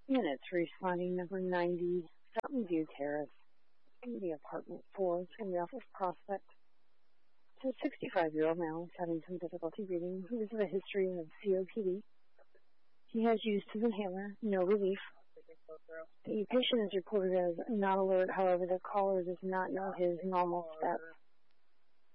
Minutes responding number 90, Fountain View Terrace, the apartment 4 from the office prospect. So a 65-year-old male is having some difficulty breathing. He does have a history of COPD. He has used his inhaler, no relief. The patient is reported as not alert, however the caller does not know his normal steps.